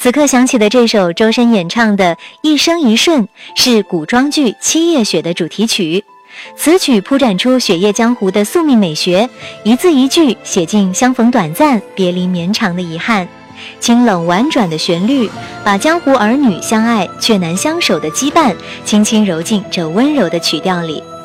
此刻响起的这首周深演唱的《一生一瞬》是古装剧《七夜雪》的主题曲。此曲铺展出雪夜江湖的宿命美学，一字一句写尽相逢短暂、别离绵长的遗憾。清冷婉转的旋律，把江湖儿女相爱却难相守的羁绊，轻轻揉进这温柔的曲调里。